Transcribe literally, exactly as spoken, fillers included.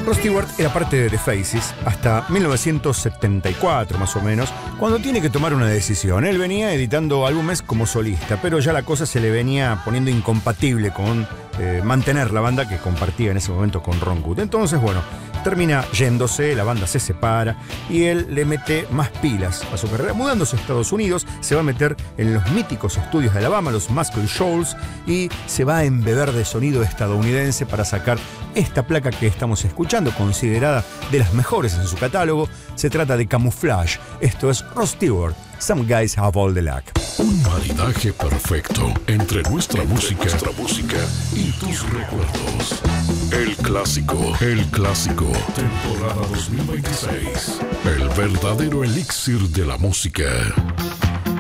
Rod Stewart era parte de The Faces hasta mil novecientos setenta y cuatro más o menos, cuando tiene que tomar una decisión. Él venía editando álbumes como solista, pero ya la cosa se le venía poniendo incompatible con eh, mantener la banda que compartía en ese momento con Ron Wood. Entonces, bueno, termina yéndose, la banda se separa y él le mete más pilas a su carrera. Mudándose a Estados Unidos, se va a meter en los míticos estudios de Alabama, los Muscle Shoals, y se va a embeber de sonido estadounidense para sacar esta placa que estamos escuchando, considerada de las mejores en su catálogo. Se trata de Camouflage. Esto es Rod Stewart, Some Guys Have All the Luck. Un maridaje perfecto entre nuestra música, nuestra música y tus recuerdos. El clásico, el clásico, temporada dos mil veintiséis. El verdadero elixir de la música.